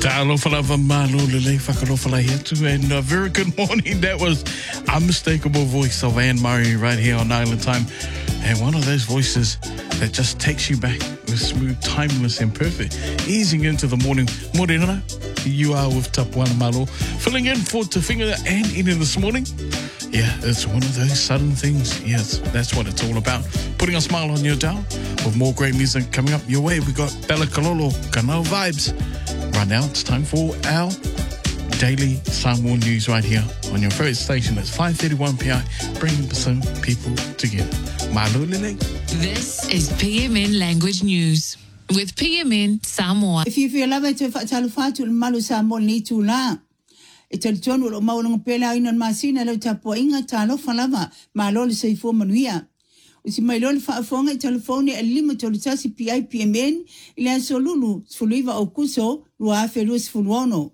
Ta'alofalava malulele whakalofala here too, and a very good morning. That was unmistakable voice of Anne Murray right here on Island Time, and one of those voices that just takes you back with smooth, timeless, and perfect, easing into the morning. Morena, you are with Tapuana Malo, filling in for Tafinga and Ina this morning. Yeah, it's one of those sudden things. Yes, that's what it's all about. Putting a smile on your dial with more great music coming up your way. We got Bella Kalolo, Kanao Vibes. Right now, it's time for our daily Samoan news right here on your favorite station. It's 5:31 PI, bringing some people together. Malulele. This is PMN Language News with PMN Samoa. If you feel like to Falufatu Malu Samoa ni tula. It's a ton of Maulong Pela in Masina Tapo Inga Talo Falava, Malol say for Manuia. Usi Malol Fafonga telephone a limit to Tasi PIPMN, Ilan Solulu, Fuliva Okuso, Rua Felus Fulwono.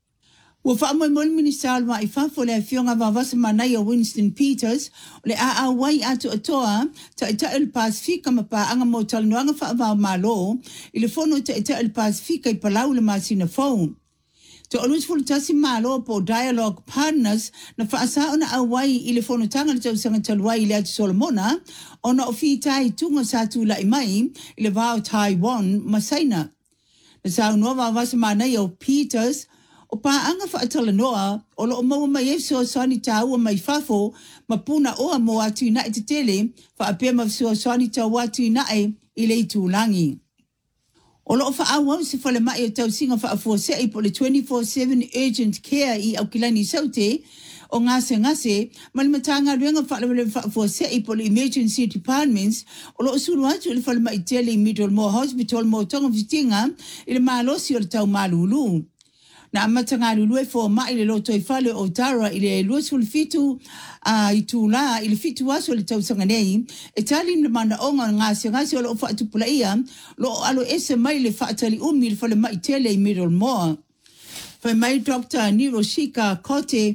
Wafama Molminisalva, if I for a Fiona Vavas Manaya Winston Peters, le a way at a toa, to El Pacifica Mapa Angamotal Nuanga Malo, Ilefono to El Pacifica Palau Masina phone. To always full tasi malo po dialogue partners na faasa ona awai ilifono tanga na tawsanga talwai ile ati Solomona ona ofitai tunga satu la imai ile vao Taiwan masaina. Na sa unova vasa mana yo Peters o pa anga faatala noa olo o mawa mayefso sani taua maifafo mapuna oa mo atu ina itetele fa apia mafso sani taua atu ina ile itulangi. Olo fa awa se fale mai o tau singa fa afo se i po le 24/7 urgent care I Aukilani Saute o ngase malimatanga luenga fa le fa afo se i po le emergency departments olo suru atu le fale mai tele Middlemore Hospital mo tonga vitinga ile malosi o tau malulu. Na amatanga lulu e fo mai le loto I fale o tara ile lusul fitu itula ile fitu waso le tau sanga nei e tali le mana onga ngase o lo fa tu pulaia lo alo ese mai le fa tali le fale mai tele Middlemore fa mai Dr. Niroshika Kote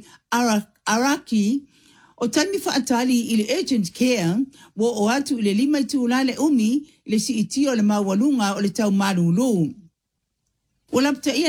Araki o tami fa tali ile urgent care wo o atu ile lima itula le le si itio le mawalunga o le tau malulu. Wala